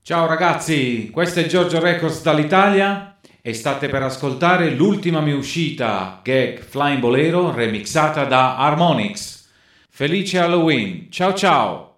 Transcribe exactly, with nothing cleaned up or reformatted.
Ciao ragazzi, questo è Giorgio Records dall'Italia e state per ascoltare l'ultima mia uscita, Gag Flying Bolero, remixata da Harmonix. Felice Halloween, ciao ciao!